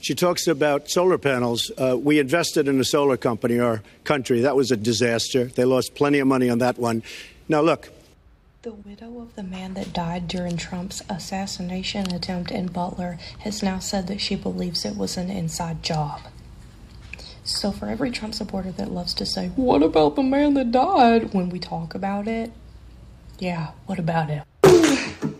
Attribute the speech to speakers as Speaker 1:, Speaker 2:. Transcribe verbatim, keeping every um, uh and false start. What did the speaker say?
Speaker 1: She talks about solar panels. Uh, we invested in a solar company, our country. That was a disaster. They lost plenty of money on that one. Now, look.
Speaker 2: The widow of the man that died during Trump's assassination attempt in Butler has now said that she believes it was an inside job. So for every Trump supporter that loves to say, what about the man that died, when we talk about it? Yeah, what about it?